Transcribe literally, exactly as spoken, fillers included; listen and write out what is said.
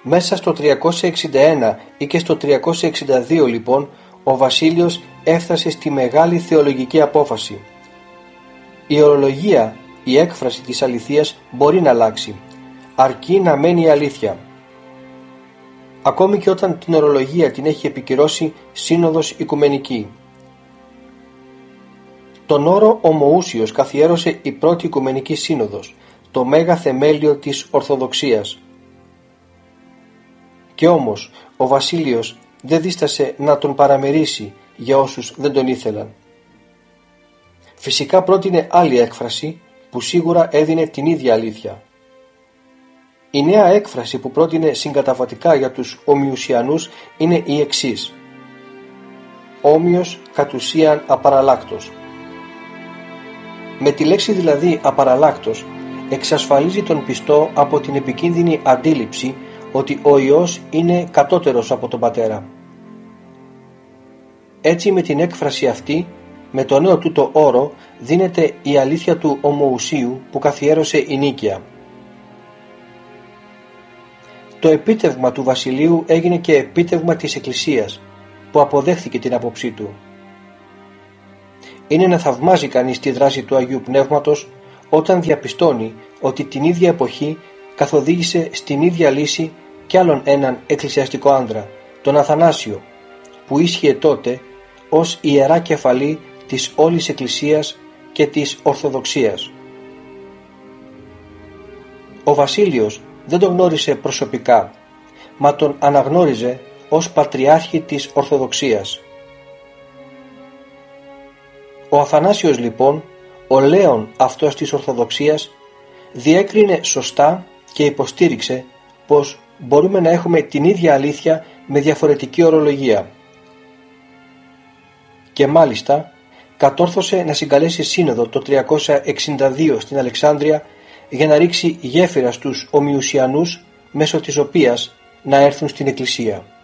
Μέσα στο τριακόσια εξήντα ένα ή και στο τριακόσια εξήντα δύο λοιπόν ο Βασίλειος έφτασε στη μεγάλη θεολογική απόφαση. Η ορολογία, η έκφραση της αληθείας μπορεί να αλλάξει, αρκεί να μένει η αλήθεια. Ακόμη και όταν την ορολογία την έχει επικυρώσει Σύνοδος Οικουμενική. Τον όρο Ομοούσιος καθιέρωσε η πρώτη Οικουμενική Σύνοδος, το μέγα θεμέλιο της Ορθοδοξίας. Και όμως ο Βασίλειος δεν δίστασε να τον παραμερίσει για όσους δεν τον ήθελαν. Φυσικά πρότεινε άλλη έκφραση που σίγουρα έδινε την ίδια αλήθεια. Η νέα έκφραση που πρότεινε συγκαταβατικά για τους ομοιουσιανούς είναι η εξής: όμοιος κατ' ουσίαν απαραλλάκτος. Με τη λέξη δηλαδή απαραλλάκτος εξασφαλίζει τον πιστό από την επικίνδυνη αντίληψη ότι ο Υιός είναι κατώτερος από τον Πατέρα. Έτσι με την έκφραση αυτή, με το νέο τούτο όρο, δίνεται η αλήθεια του ομοουσίου που καθιέρωσε η Νίκαια. Το επίτευγμα του Βασιλείου έγινε και επίτευγμα της Εκκλησίας, που αποδέχθηκε την άποψή του. Είναι να θαυμάζει κανείς τη δράση του Αγίου Πνεύματος όταν διαπιστώνει ότι την ίδια εποχή καθοδήγησε στην ίδια λύση κι άλλον έναν εκκλησιαστικό άνδρα, τον Αθανάσιο, που ίσχυε τότε ως ιερά κεφαλή της όλης Εκκλησίας και της Ορθοδοξίας. Ο Βασίλειος δεν τον γνώρισε προσωπικά, μα τον αναγνώριζε ως Πατριάρχη της Ορθοδοξίας. Ο Αθανάσιος λοιπόν, ο λέον αυτός της Ορθοδοξίας, διέκρινε σωστά και υποστήριξε πως μπορούμε να έχουμε την ίδια αλήθεια με διαφορετική ορολογία. Και μάλιστα κατόρθωσε να συγκαλέσει σύνοδο το τριακόσια εξήντα δύο στην Αλεξάνδρεια για να ρίξει γέφυρα στους ομοιουσιανούς, μέσω της οποίας να έρθουν στην Εκκλησία.